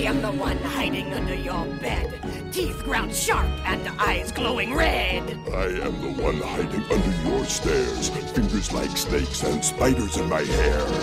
am the one hiding under your bed, teeth ground sharp and eyes glowing red. I am the one hiding under your stairs, fingers like snakes and spiders in my hair.